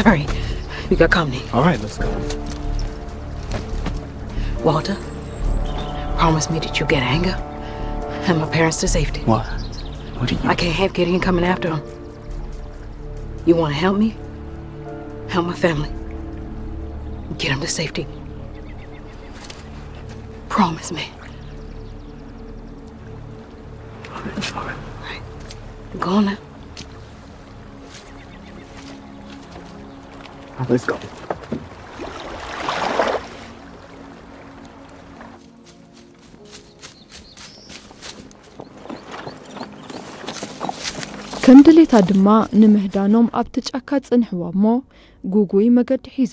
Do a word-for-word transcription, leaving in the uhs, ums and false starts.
Hurry. We got company. All right, let's go. Walter, promise me that you'll get Anger and my parents to safety. What? What do you... I can't have Gideon coming after them. You want to help me? Help my family. Get them to safety. Promise me. All right, all right. All right. Go on now. Let's go. كم دليت هاد ما نمهدانهم أبتج أكاد صنحوا مو جوجوي مقد حيز